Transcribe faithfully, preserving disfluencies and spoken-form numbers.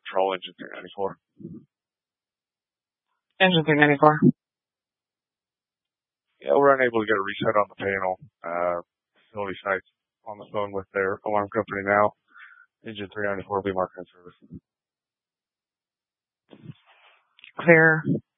control, engine three ninety-four. Engine three ninety-four. Yeah, we're unable to get a reset on the panel. Uh, facility site's on the phone with their alarm company now. Engine three ninety-four will be marked in service. Clear.